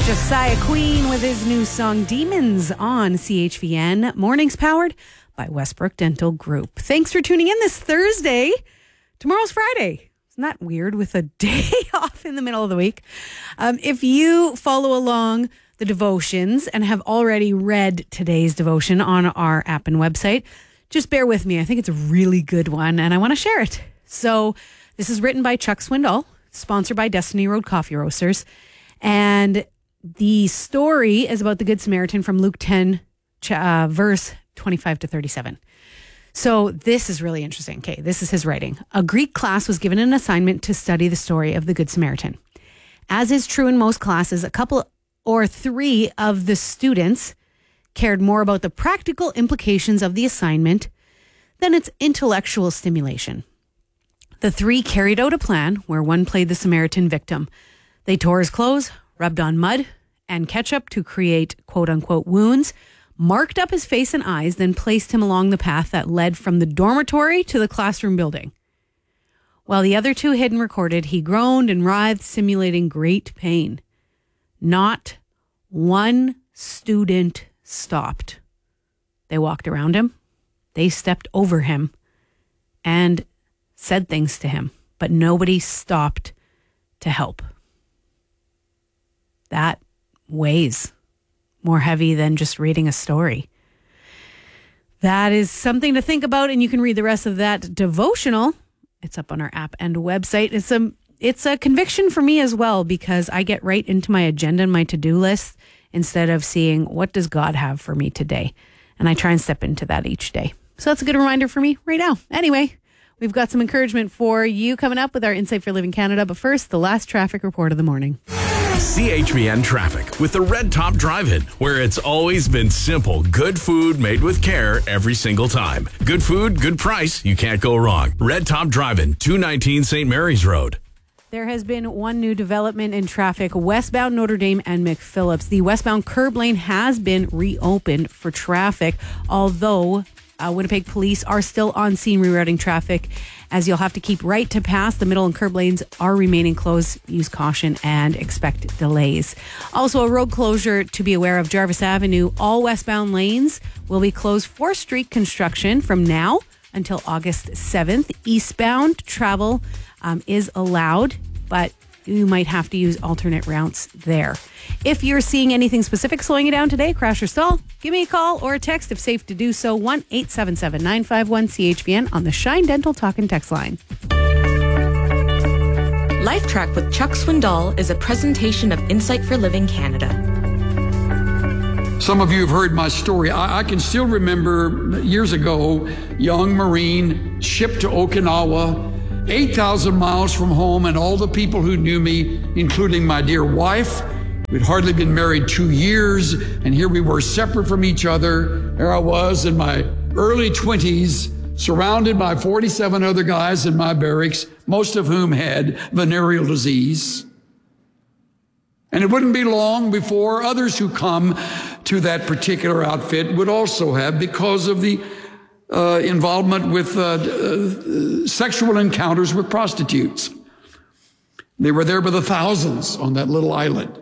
Josiah Queen with his new song Demons on CHVN. Mornings powered by Westbrook Dental Group. Thanks for tuning in this Thursday. Tomorrow's Friday. Isn't that weird with a day off in the middle of the week? If you follow along the devotions and have already read today's devotion on our app and website, just bear with me. I think it's a really good one and I want to share it. So this is written by Chuck Swindoll, sponsored by Destiny Road Coffee Roasters. And the story is about the Good Samaritan from Luke 10, verse 25 to 37. So this is really interesting. Okay, this is his writing. A Greek class was given an assignment to study the story of the Good Samaritan. As is true in most classes, a couple or three of the students cared more about the practical implications of the assignment than its intellectual stimulation. The three carried out a plan where one played the Samaritan victim. They tore his clothes, rubbed on mud and ketchup to create quote-unquote wounds, marked up his face and eyes, then placed him along the path that led from the dormitory to the classroom building. While the other two hid and recorded, he groaned and writhed, simulating great pain. Not one student stopped. They walked around him, they stepped over him, and said things to him, but nobody stopped to help. That weighs more heavy than just reading a story. That is something to think about, and you can read the rest of that devotional. It's up on our app and website. It's a conviction for me as well, because I get right into my agenda and my to-do list instead of seeing what does God have for me today. And I try and step into that each day. So that's a good reminder for me right now. Anyway, we've got some encouragement for you coming up with our Insight for Living Canada. But first, the last traffic report of the morning. CHVN traffic with the Red Top Drive-In, where it's always been simple. Good food made with care every single time. Good food, good price. You can't go wrong. Red Top Drive-In, 219 St. Mary's Road. There has been one new development in traffic westbound Notre Dame and McPhillips. The westbound curb lane has been reopened for traffic, although Winnipeg police are still on scene rerouting traffic, as you'll have to keep right to pass. The middle and curb lanes are remaining closed. Use caution and expect delays. Also, a road closure to be aware of: Jarvis Avenue. All westbound lanes will be closed for street construction from now until August 7th. Eastbound travel is allowed, but you might have to use alternate routes there. If you're seeing anything specific slowing you down today, crash or stall, give me a call or a text if safe to do so. 1-877-951-CHVN on the Shine Dental Talk and Text line. Life Track with Chuck Swindoll is a presentation of Insight for Living Canada. Some of you have heard my story. I can still remember years ago, young Marine, shipped to Okinawa, 8,000 miles from home, and all the people who knew me, including my dear wife. We'd hardly been married 2 years, and here we were separate from each other. There I was in my early 20s, surrounded by 47 other guys in my barracks, most of whom had venereal disease. And it wouldn't be long before others who come to that particular outfit would also have, because of the involvement with sexual encounters with prostitutes. They were there by the thousands on that little island.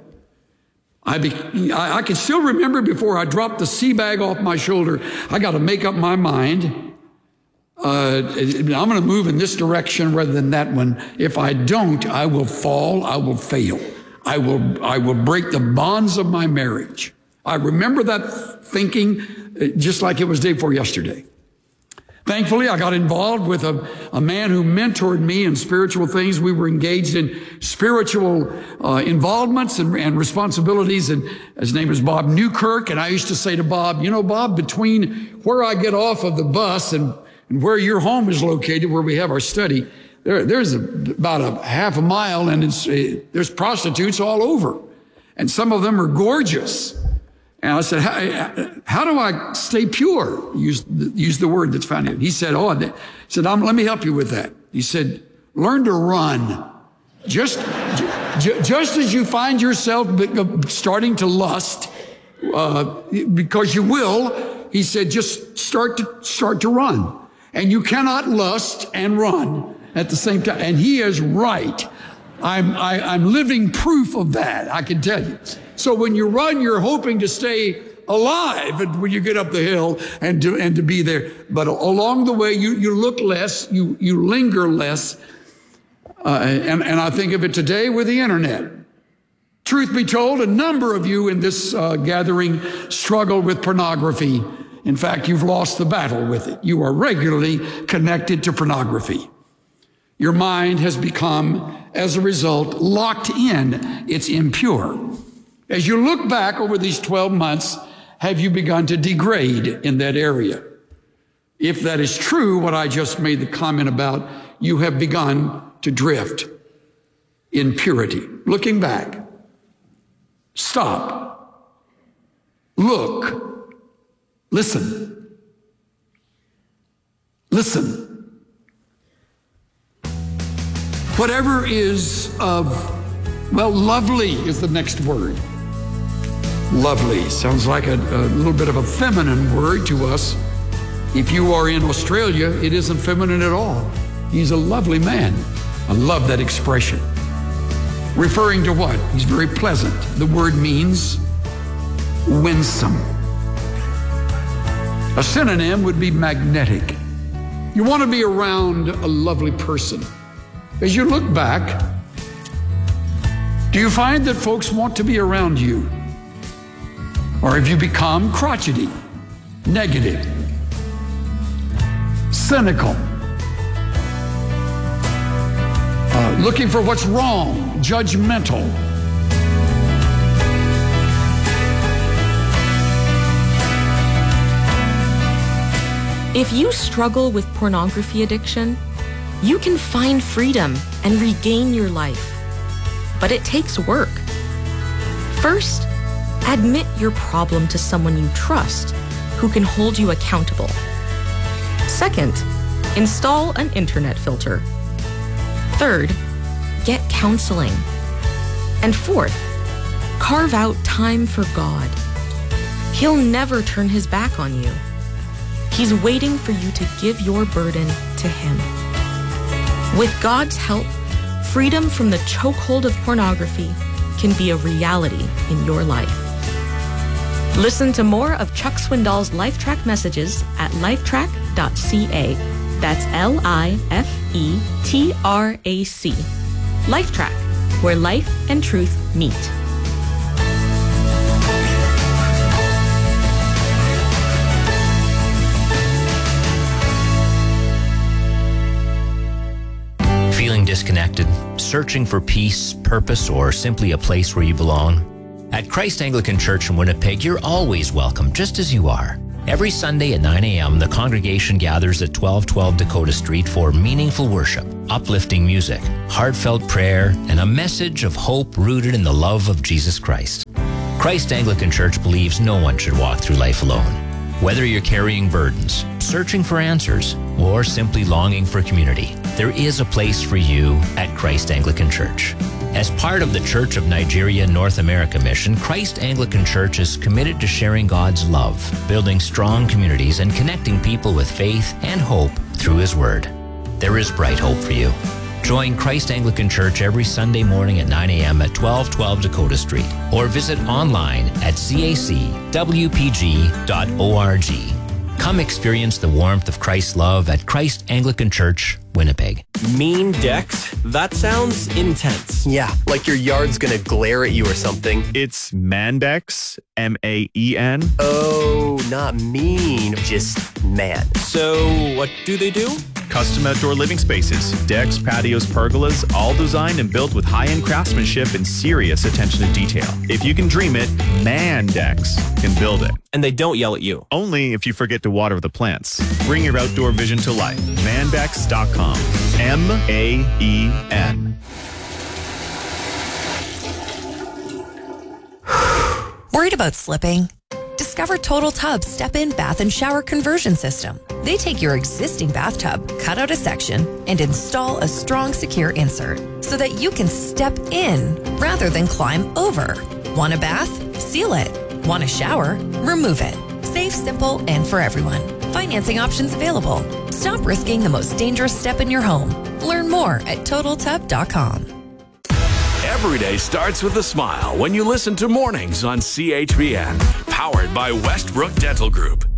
I can still remember, before I dropped the sea bag off my shoulder, I got to make up my mind. I'm going to move in this direction rather than that one. If I don't, I will fall. I will fail. I will break the bonds of my marriage. I remember that thinking just like it was day before yesterday. Thankfully, I got involved with a man who mentored me in spiritual things. We were engaged in spiritual involvements and responsibilities, and his name was Bob Newkirk. And I used to say to Bob, you know, Bob, between where I get off of the bus and where your home is located, where we have our study, there's about a half a mile, and there's prostitutes all over. And some of them are gorgeous. And I said, how do I stay pure? Use the word that's found here. He said, let me help you with that. He said, learn to run. Just as you find yourself starting to lust, because you will, he said, just start to run. And you cannot lust and run at the same time. And he is right. I'm living proof of that, I can tell you. So when you run, you're hoping to stay alive and when you get up the hill and to be there. But along the way, you look less, you linger less. And I think of it today with the internet. Truth be told, a number of you in this gathering struggle with pornography. In fact, you've lost the battle with it. You are regularly connected to pornography. Your mind has become, as a result, locked in. It's impure. As you look back over these 12 months, have you begun to degrade in that area? If that is true, what I just made the comment about, you have begun to drift in purity. Looking back, stop, look, listen. Whatever is lovely is the next word. Lovely sounds like a little bit of a feminine word to us. If you are in Australia, it isn't feminine at all. He's a lovely man. I love that expression. Referring to what? He's very pleasant. The word means winsome. A synonym would be magnetic. You want to be around a lovely person. As you look back, do you find that folks want to be around you? Or have you become crotchety, negative, cynical, looking for what's wrong, judgmental? If you struggle with pornography addiction, you can find freedom and regain your life. But it takes work. First, admit your problem to someone you trust who can hold you accountable. Second, install an internet filter. Third, get counseling. And fourth, carve out time for God. He'll never turn his back on you. He's waiting for you to give your burden to him. With God's help, freedom from the chokehold of pornography can be a reality in your life. Listen to more of Chuck Swindoll's LifeTrack messages at lifetrack.ca. That's LIFETRAC. LifeTrack, where life and truth meet. Feeling disconnected, searching for peace, purpose, or simply a place where you belong? At Christ Anglican Church in Winnipeg, you're always welcome, just as you are. Every Sunday at 9 a.m., the congregation gathers at 1212 Dakota Street for meaningful worship, uplifting music, heartfelt prayer, and a message of hope rooted in the love of Jesus Christ. Christ Anglican Church believes no one should walk through life alone. Whether you're carrying burdens, searching for answers, or simply longing for community, there is a place for you at Christ Anglican Church. As part of the Church of Nigeria North America mission, Christ Anglican Church is committed to sharing God's love, building strong communities, and connecting people with faith and hope through His Word. There is bright hope for you. Join Christ Anglican Church every Sunday morning at 9 a.m. at 1212 Dakota Street, or visit online at cacwpg.org. Come experience the warmth of Christ's love at Christ Anglican Church, Winnipeg. Mean Dex? That sounds intense. Yeah, like your yard's gonna glare at you or something. It's Mandex, M-A-E-N. Oh, not mean, just man. So, what do they do? Custom outdoor living spaces, decks, patios, pergolas, all designed and built with high-end craftsmanship and serious attention to detail. If you can dream it, Mandex can build it. And they don't yell at you. Only if you forget to water the plants. Bring your outdoor vision to life. Mandex.com. M-A-E-N. Worried about slipping? Discover Total Tub's step-in bath and shower conversion system. They take your existing bathtub, cut out a section, and install a strong, secure insert so that you can step in rather than climb over. Want a bath? Seal it. Want a shower? Remove it. Safe, simple, and for everyone. Financing options available. Stop risking the most dangerous step in your home. Learn more at TotalTub.com. Every day starts with a smile when you listen to Mornings on CHVN, powered by Westbrook Dental Group.